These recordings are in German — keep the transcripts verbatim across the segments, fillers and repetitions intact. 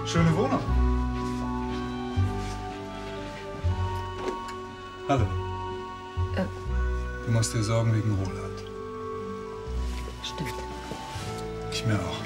Schöne Wohnung. Hallo. Äh. Du machst dir Sorgen wegen Roland. Stimmt. Ich mir auch.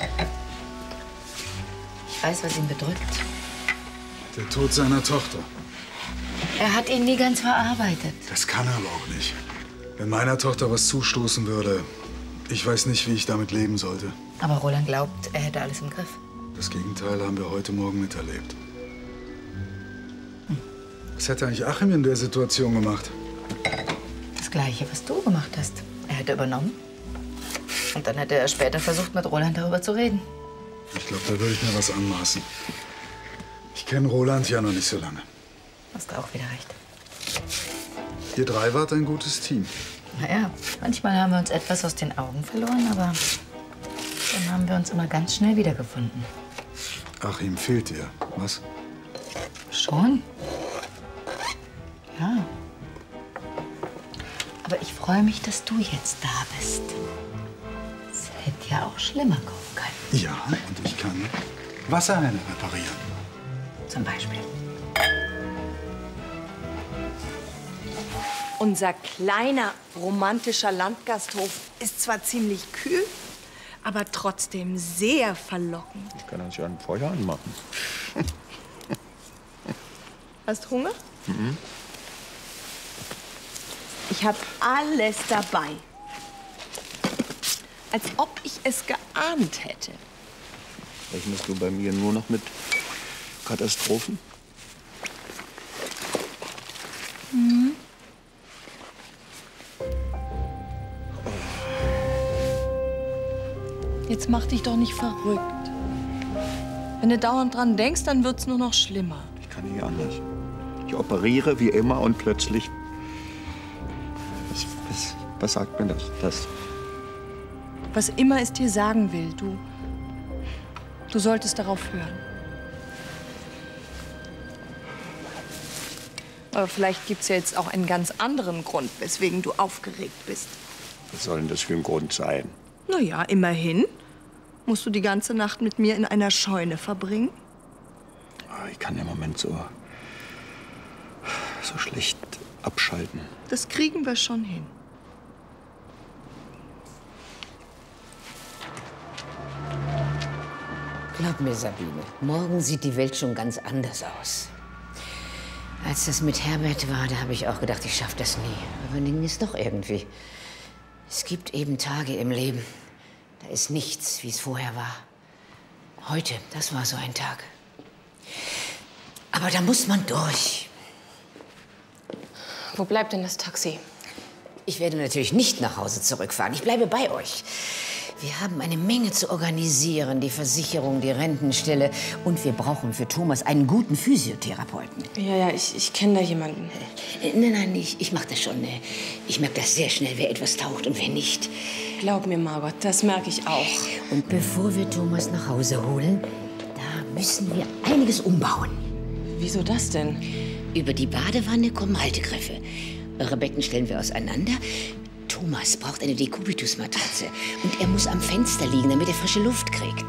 Ich weiß, was ihn bedrückt. Der Tod seiner Tochter. Er hat ihn nie ganz verarbeitet. Das kann er aber auch nicht. Wenn meiner Tochter was zustoßen würde, ich weiß nicht, wie ich damit leben sollte. Aber Roland glaubt, er hätte alles im Griff. Das Gegenteil haben wir heute Morgen miterlebt. Hm. Was hätte eigentlich Achim in der Situation gemacht? Das Gleiche, was du gemacht hast. Er hätte übernommen. Und dann hätte er später versucht, mit Roland darüber zu reden. Ich glaube, da würde ich mir was anmaßen. Ich kenne Roland ja noch nicht so lange. Hast du auch wieder recht. Ihr drei wart ein gutes Team. Naja, manchmal haben wir uns etwas aus den Augen verloren, aber dann haben wir uns immer ganz schnell wiedergefunden. Achim fehlt dir, was? Schon? Ja. Aber ich freue mich, dass du jetzt da bist. Es hätte ja auch schlimmer kommen können. Ja, und ich kann Wasserhähne reparieren. Zum Beispiel. Unser kleiner romantischer Landgasthof ist zwar ziemlich kühl, aber trotzdem sehr verlockend. Ich kann uns ja ein Feuer anmachen. Hast Hunger? Mhm. Ich habe alles dabei. Als ob ich es geahnt hätte. Rechnest du bei mir nur noch mit Katastrophen? Mhm. Jetzt mach dich doch nicht verrückt. Wenn du dauernd dran denkst, dann wird's nur noch schlimmer. Ich kann nicht anders. Ich operiere wie immer und plötzlich... Was, was, was sagt mir das? das? Was immer es dir sagen will, du... Du solltest darauf hören. Aber vielleicht gibt's ja jetzt auch einen ganz anderen Grund, weswegen du aufgeregt bist. Was soll denn das für ein Grund sein? Na ja, immerhin. Musst du die ganze Nacht mit mir in einer Scheune verbringen? Ich kann im Moment so... so schlecht abschalten. Das kriegen wir schon hin. Glaub mir, Sabine, morgen sieht die Welt schon ganz anders aus. Als das mit Herbert war, da habe ich auch gedacht, ich schaffe das nie. Aber dann ging es doch irgendwie. Es gibt eben Tage im Leben, da ist nichts, wie es vorher war. Heute, das war so ein Tag. Aber da muss man durch. Wo bleibt denn das Taxi? Ich werde natürlich nicht nach Hause zurückfahren. Ich bleibe bei euch. Wir haben eine Menge zu organisieren. Die Versicherung, die Rentenstelle. Und wir brauchen für Thomas einen guten Physiotherapeuten. Ja, ja, ich, ich kenne da jemanden. Äh, nein, nein, ich, ich mache das schon. Ich merke das sehr schnell, wer etwas taugt und wer nicht. Glaub mir, Margot, das merke ich auch. Und bevor wir Thomas nach Hause holen, da müssen wir einiges umbauen. Wieso das denn? Über die Badewanne kommen Haltegriffe. Eure Betten stellen wir auseinander. Thomas braucht eine Dekubitus-Matratze. Und er muss am Fenster liegen, damit er frische Luft kriegt.